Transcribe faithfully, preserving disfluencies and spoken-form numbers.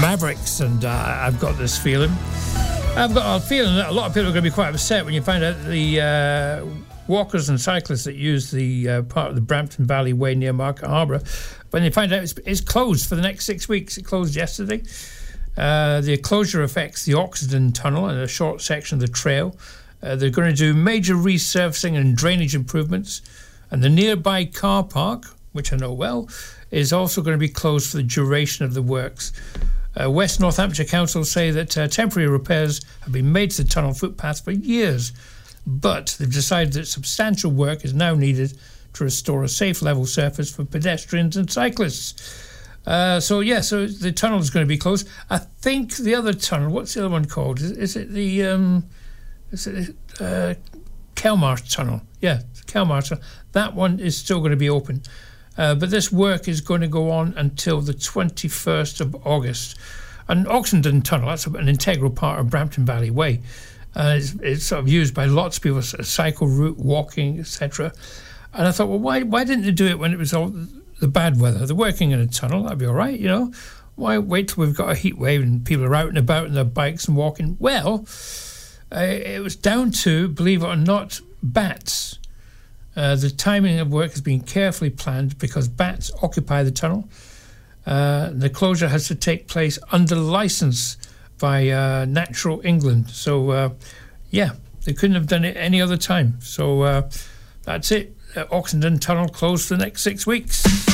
Mavericks, and uh, I've got this feeling. I've got a feeling that a lot of people are going to be quite upset when you find out the uh, walkers and cyclists that use the uh, part of the Brampton Valley Way near Market Harbour, when they find out it's, it's closed for the next six weeks. It closed yesterday. Uh, the closure affects the Oxenden Tunnel and a short section of the trail. Uh, they're going to do major resurfacing and drainage improvements, and the nearby car park, which I know well, is also going to be closed for the duration of the works. Uh, West Northamptonshire Council say that uh, temporary repairs have been made to the tunnel footpath for years, but they've decided that substantial work is now needed to restore a safe level surface for pedestrians and cyclists. Uh, so, yeah, so the tunnel is going to be closed. I think the other tunnel, what's the other one called? Is, is it the... Um, is it uh, Kelmarsh Tunnel? Yeah, Kelmarsh Tunnel. That one is still going to be open. Uh, but this work is going to go on until the twenty-first of August. And Oxenden Tunnel, that's an integral part of Brampton Valley Way. Uh, it's, it's sort of used by lots of people, a cycle route, walking, et cetera. And I thought, well, why why didn't they do it when it was all the bad weather? They're working in a tunnel, that'd be all right, you know. Why wait till we've got a heat wave and people are out and about on their bikes and walking? Well, uh, it was down to, believe it or not, bats. Uh, the timing of work has been carefully planned because bats occupy the tunnel. Uh, the closure has to take place under licence by uh, Natural England. So, uh, yeah, they couldn't have done it any other time. So uh, that's it. Uh, Oxenden Tunnel closed for the next six weeks.